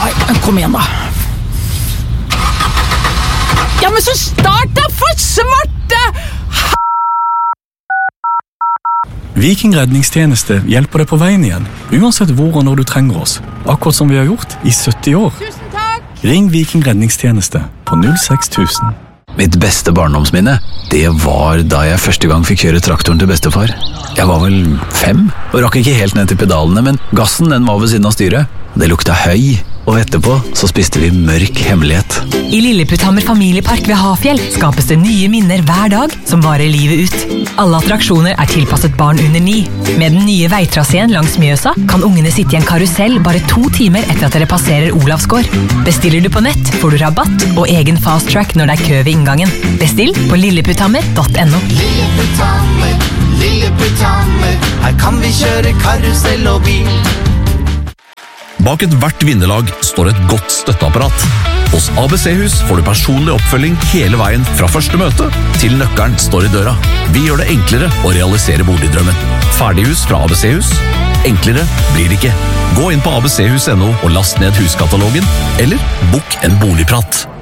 Nei, kom igjen da. Ja, men så start da, for svarte! Viking redningstjeneste hjelper deg på veien igjen, uansett hvor og når du trenger oss. Akkurat som vi har gjort i 70 år. Tusen takk! Ring Viking redningstjeneste på 06000. Mitt beste barndomsminne, det var da jeg første gang fikk kjøre traktoren til bestefar. Jeg var vel 5, og rakk ikke helt ned til pedalene, men gassen den var ved siden av styret. Det lukta høy, og etterpå så spiste vi mørk hemmelighet. I Lilleputthammer familiepark ved Hafjell skapes det nye minner hver dag som varer livet ut. Alle attraksjoner er tilpasset barn under 9. Med den nye veitraseen langs Mjøsa kan ungene sitte i en karusell bare 2 timer etter at dere passerer Olavsgård. Bestiller du på nett, får du rabatt og egen fast track når det er kø ved inngangen. Bestill på lilleputthammer.no. Lilleputthammer, Lilleputthammer, her kan vi kjøre karusell og bil. Bak et hvert vinnerlag står et godt støtteapparat. Hos ABC-hus får du personlig oppfølging hele veien fra første møte til nøkkelen står i døra. Vi gjør det enklere å realisere boligdrømmen. Ferdighus fra ABC-hus. Enklere blir det ikke. Gå inn på abchus.no og last ned huskatalogen, eller bok en boligprat.